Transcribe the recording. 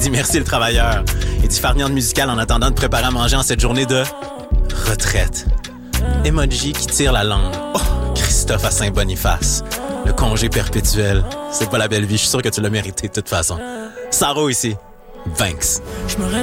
dit merci le travailleur. Il dit farniente musicale en attendant de préparer à manger en cette journée de retraite. Emoji qui tire la langue. Oh, Christophe à Saint-Boniface. Le congé perpétuel. C'est pas la belle vie, je suis sûr que tu l'as mérité de toute façon. Saro ici. Thanks.